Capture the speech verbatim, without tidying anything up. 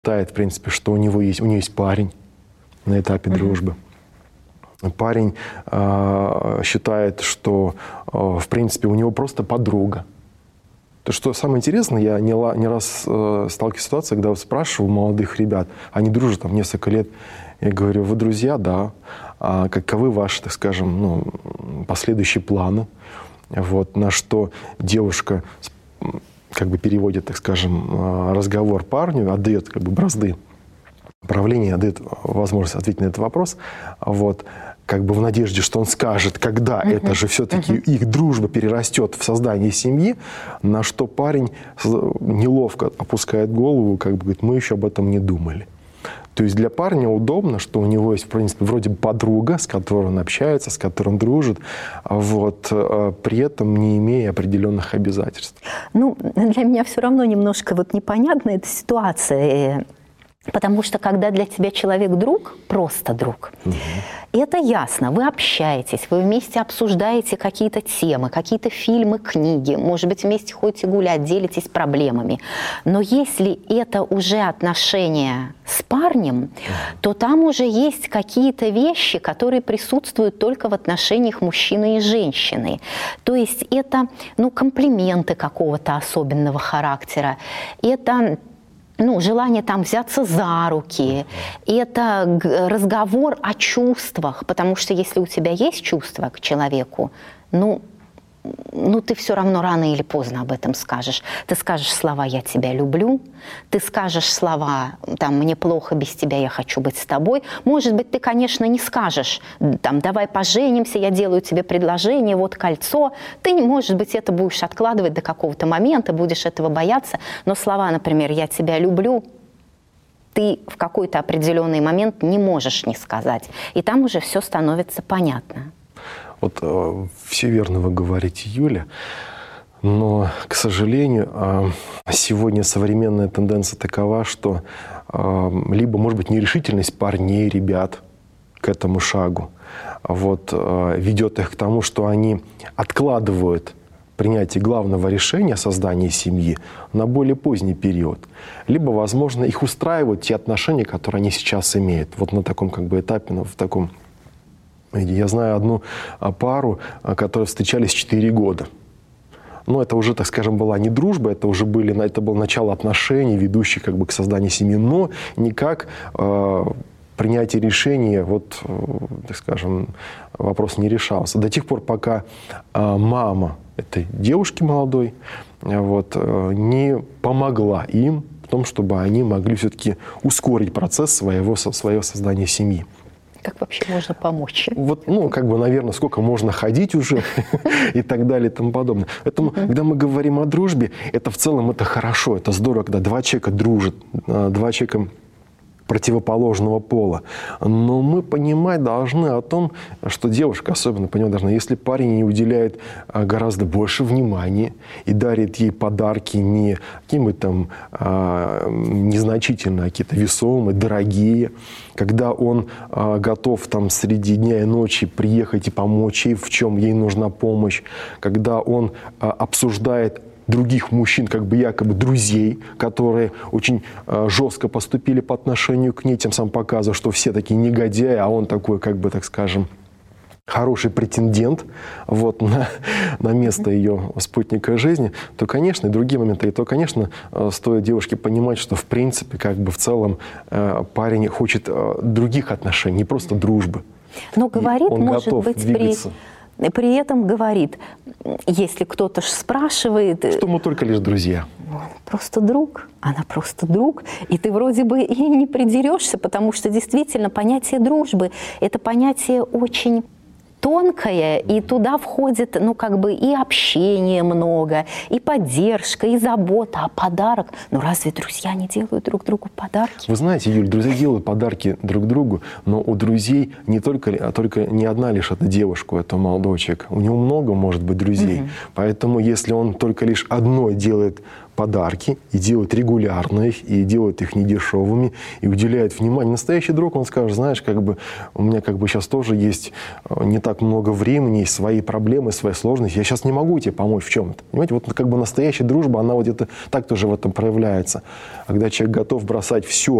считает, в принципе, что у него есть, у нее есть парень на этапе mm-hmm. дружбы. Парень э, считает, что, э, в принципе, у него просто подруга. То, что самое интересное, я не, не раз э, сталкиваюсь с ситуацией, когда спрашиваю молодых ребят, они дружат там несколько лет, я говорю, вы друзья, да, а каковы ваши, так скажем, ну, последующие планы? Вот, на что девушка как бы переводит, так скажем, разговор парню, отдает как бы бразды правления, отдает возможность ответить на этот вопрос, вот, как бы в надежде, что он скажет, когда uh-huh. это же все-таки uh-huh. их дружба перерастет в создание семьи, на что парень неловко опускает голову, как бы говорит, мы еще об этом не думали. То есть для парня удобно, что у него есть, в принципе, вроде бы подруга, с которой он общается, с которой он дружит, вот, при этом не имея определенных обязательств. Ну, для меня все равно немножко вот непонятна эта ситуация. Потому что когда для тебя человек друг, просто друг, угу. это ясно, вы общаетесь, вы вместе обсуждаете какие-то темы, какие-то фильмы, книги, может быть, вместе ходите гулять, делитесь проблемами. Но если это уже отношения с парнем, то там уже есть какие-то вещи, которые присутствуют только в отношениях мужчины и женщины. То есть это, ну, комплименты какого-то особенного характера, это... Ну, желание там взяться за руки, это разговор о чувствах, потому что если у тебя есть чувства к человеку, ну, ну, ты все равно рано или поздно об этом скажешь. Ты скажешь слова «я тебя люблю», ты скажешь слова там «мне плохо без тебя, я хочу быть с тобой». Может быть, ты, конечно, не скажешь там «давай поженимся, я делаю тебе предложение, вот кольцо». Ты, может быть, это будешь откладывать до какого-то момента, будешь этого бояться. Но слова, например «я тебя люблю», ты в какой-то определенный момент не можешь не сказать. И там уже все становится понятно. Вот э, все верно вы говорите, Юля, но, к сожалению, э, сегодня современная тенденция такова, что э, либо, может быть, нерешительность парней, ребят к этому шагу вот, э, ведет их к тому, что они откладывают принятие главного решения о создании семьи на более поздний период. Либо, возможно, их устраивают те отношения, которые они сейчас имеют. Вот на таком как бы этапе, в таком... Я знаю одну пару, которые встречались четыре года. Но это уже, так скажем, была не дружба, это уже были, это было начало отношений, ведущих как бы к созданию семьи, но никак э, принятие решения, вот, э, так скажем, вопрос не решался. До тех пор, пока э, мама этой девушки молодой вот, э, не помогла им в том, чтобы они могли все-таки ускорить процесс своего, своего создания семьи. Как вообще можно помочь? Вот, ну, как бы, наверное, сколько можно ходить уже и так далее и тому подобное. Поэтому, uh-huh. когда мы говорим о дружбе, это в целом это хорошо, это здорово, когда два человека дружат, два человека противоположного пола. Но мы понимать должны о том, что девушка особенно понимать должна, если парень ей уделяет гораздо больше внимания и дарит ей подарки не какие-нибудь там а, незначительные, а какие-то весомые, дорогие, когда он а, готов там среди дня и ночи приехать и помочь ей, в чем ей нужна помощь, когда он а, обсуждает других мужчин, как бы якобы друзей, которые очень э, жестко поступили по отношению к ней, тем самым показывая, что все такие негодяи, а он такой, как бы, так скажем, хороший претендент вот, на, на место ее спутника жизни, то, конечно, и другие моменты, и то, конечно, стоит девушке понимать, что, в принципе, как бы в целом э, парень хочет э, других отношений, не просто дружбы. Но говорит, он может готов быть, двигаться. при... При этом говорит, если кто-то спрашивает... Что мы только лишь друзья. Просто друг, она просто друг. И ты вроде бы и не придерешься, потому что действительно понятие дружбы – это понятие очень тонкое, и туда входит, ну, как бы и общение много, и поддержка, и забота, а подарок. Ну, разве друзья не делают друг другу подарки? Вы знаете, Юль, друзья делают подарки друг другу, но у друзей не только, а только не одна лишь эта девушка, это молодой человек. У него много может быть друзей. Угу. Поэтому, если он только лишь одной делает подарки, и делает регулярно их, и делает их недешевыми, и уделяет внимание. Настоящий друг, он скажет, знаешь, как бы у меня как бы сейчас тоже есть не так много времени, есть свои проблемы, свои сложности, я сейчас не могу тебе помочь в чем-то. Понимаете, вот как бы настоящая дружба, она вот это так тоже в этом проявляется. Когда человек готов бросать все,